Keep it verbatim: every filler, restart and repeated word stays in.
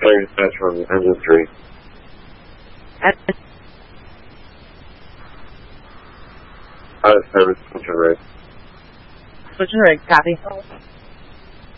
Sorry, dispatch from engine three. At Out of service, switch and rig. switch and rig, copy.